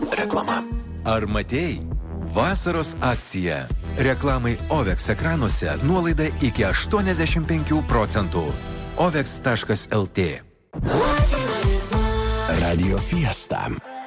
Reklama. Ar matei? Vasaros akcija. Reklamai OVEX ekranuose nuolaida iki 85%. OVEX.lt. Radio Fiesta.